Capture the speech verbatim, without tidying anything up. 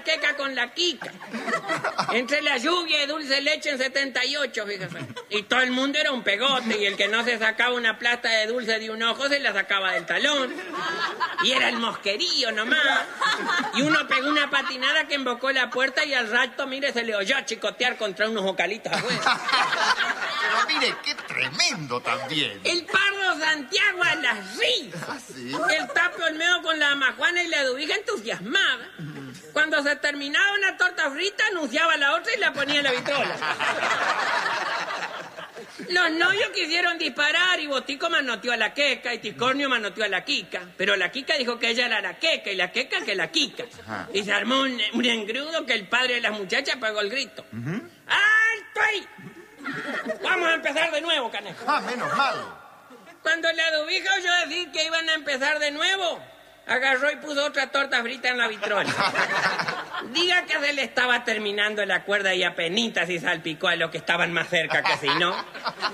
queca con la quica. Entre la lluvia y dulce leche en setenta y ocho, fíjese. Y todo el mundo era un pegote, y el que no se sacaba una plasta de dulce de un ojo se la sacaba del talón. Y era el mosquerío nomás. Y uno pegó una patinada que embocó la puerta y al rato, mire, se le oyó chicotear contra unos vocalitos afuera. Pero mire, qué tremendo también. El Pardo Santiago a las risas. ¿Ah, sí? El Tape Olmedo con la majuana y la dubija entusiasmada. Cuando se terminaba una torta frita, anunciaba la otra y la ponía en la vitrola. Los novios quisieron disparar y Botico manoteó a la queca y Ticornio manoteó a la quica. Pero la quica dijo que ella era la queca y la queca que la quica. Ajá. Y se armó un, un engrudo que el padre de las muchachas pegó el grito. Uh-huh. ¡Alto ahí! Vamos a empezar de nuevo, Canejo. Ah, menos mal. Cuando la dubija oyó decir que iban a empezar de nuevo, agarró y puso otra torta frita en la vitrola. Diga que se le estaba terminando la cuerda y apenitas y salpicó a los que estaban más cerca que si no.